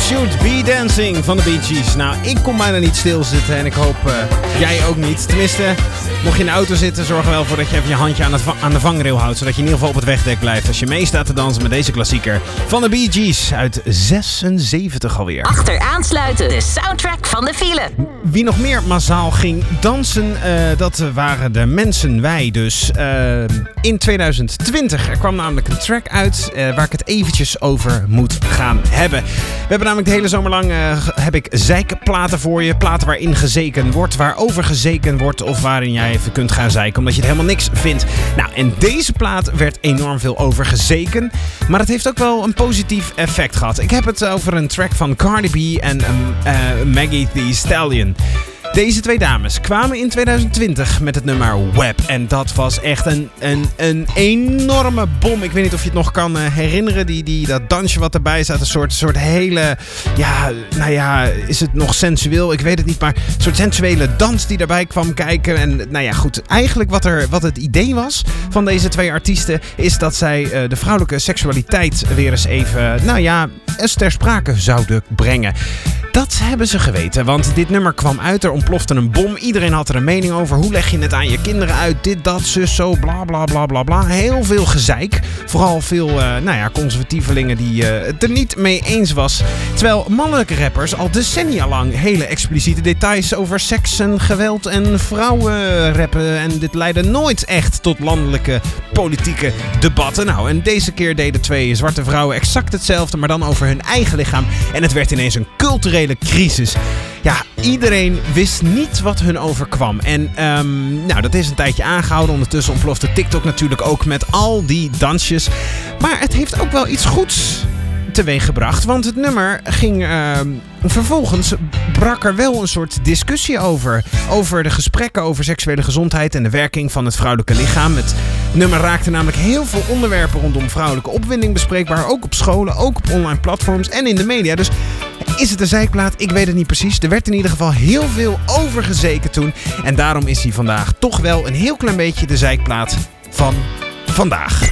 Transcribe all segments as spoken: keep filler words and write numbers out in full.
Should Be Dancing van de Bee Gees. Nou, ik kon bijna niet stilzitten en ik hoop uh, jij ook niet. Tenminste, mocht je in de auto zitten, zorg er wel voor dat je even je handje aan, het va- aan de vangrail houdt. Zodat je in ieder geval op het wegdek blijft als je mee staat te dansen met deze klassieker van de Bee Gees uit zesenzeventig alweer. Achteraan sluiten, de soundtrack van de file. Wie nog meer massaal ging dansen, uh, dat waren de mensen, wij dus. Uh, in tweeduizend twintig, er kwam namelijk een track uit uh, waar ik het eventjes over moet gaan hebben. We hebben namelijk de hele zomer lang uh, heb ik zeikplaten voor je. Platen waarin gezeken wordt, waarover gezeken wordt of waarin jij even kunt gaan zeiken omdat je het helemaal niks vindt. Nou, en deze plaat werd enorm veel over gezeken, maar het heeft ook wel een positief effect gehad. Ik heb het over een track van Cardi B en um, uh, Maggie Thee Stallion. Deze twee dames kwamen in tweeduizend twintig met het nummer Web. En dat was echt een, een, een enorme bom. Ik weet niet of je het nog kan herinneren. Die, die, dat dansje wat erbij zat. Een soort, soort hele... Ja, nou ja, is het nog sensueel? Ik weet het niet. Maar een soort sensuele dans die erbij kwam kijken. En nou ja, goed. Eigenlijk wat, er, wat het idee was van deze twee artiesten... is dat zij uh, de vrouwelijke seksualiteit weer eens even... Nou ja, eens ter sprake zouden brengen. Dat hebben ze geweten, want dit nummer kwam uit, er ontplofte een bom. Iedereen had er een mening over. Hoe leg je het aan je kinderen uit? Dit, dat, zus, zo, bla, bla, bla, bla, bla. Heel veel gezeik. Vooral veel, uh, nou ja, conservatievelingen die uh, het er niet mee eens was. Terwijl mannelijke rappers al decennia lang hele expliciete details over seks en geweld en vrouwen rappen. En dit leidde nooit echt tot landelijke politieke debatten. Nou, en deze keer deden twee zwarte vrouwen exact hetzelfde, maar dan over hun eigen lichaam. En het werd ineens een culturele crisis. Ja, iedereen wist niet wat hun overkwam. En um, nou, dat is een tijdje aangehouden. Ondertussen ontplofte TikTok natuurlijk ook met al die dansjes. Maar het heeft ook wel iets goeds teweeggebracht. Want het nummer ging... Uh, vervolgens brak er wel een soort discussie over. Over de gesprekken over seksuele gezondheid en de werking van het vrouwelijke lichaam. Het nummer raakte namelijk heel veel onderwerpen rondom vrouwelijke opwinding bespreekbaar. Ook op scholen, ook op online platforms en in de media. Dus is het een zeikplaat? Ik weet het niet precies. Er werd in ieder geval heel veel over gezeken toen. En daarom is hij vandaag toch wel een heel klein beetje de zeikplaat van vandaag.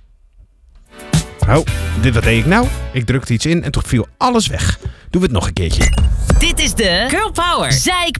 Oh, dit wat deed ik nou? Ik drukte iets in en toen viel alles weg. Doen we het nog een keertje. Dit is de Girl Power Zeik